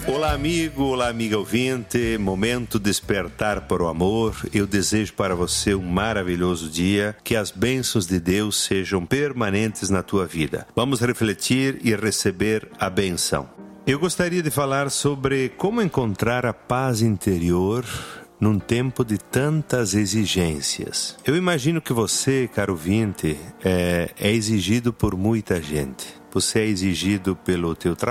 Olá amigo, olá amiga ouvinte, momento despertar para o amor. Eu desejo para você um maravilhoso dia, que as bênçãos de Deus sejam permanentes na tua vida. Vamos refletir e receber a bênção. Eu gostaria de falar sobre como encontrar a paz interior num tempo de tantas exigências. Eu imagino que você, caro ouvinte, é exigido por muita gente. Você é exigido pelo teu trabalho,